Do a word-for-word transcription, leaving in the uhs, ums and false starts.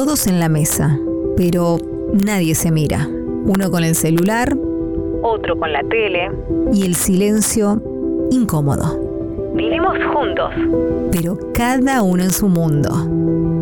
todos en la mesa, pero nadie se mira. Uno con el celular, otro con la tele. y el silencio incómodo. Vivimos juntos, Pero cada uno en su mundo.